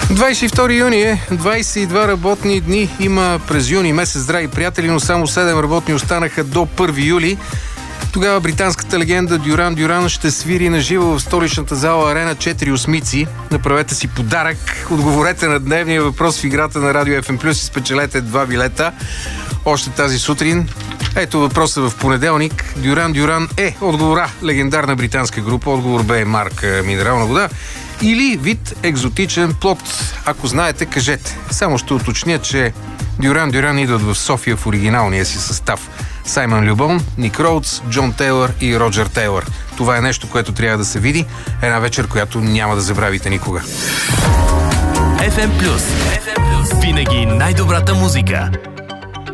22 юни е, 22 работни дни има през юни месец, драги приятели, но само 7 работни останаха до 1 юли. Тогава британската легенда Дюран Дюран ще свири на живо в столичната зала Арена 4 осмици. Направете си подарък, отговорете на дневния въпрос в играта на Радио FM+, и спечелете 2 билета още тази сутрин. Ето въпроса в понеделник. Дюран Дюран е отговора легендарна британска група. Отговор Б е марка минерална вода или вид екзотичен плод. Ако знаете, кажете. Само ще уточня, че Дюран Дюран идват в София в оригиналния си състав. Саймън Любон, Ник Роудс, Джон Тейлър и Роджер Тейлър. Това е нещо, което трябва да се види. Една вечер, която няма да забравите никога. FM+. Винаги най-добрата музика.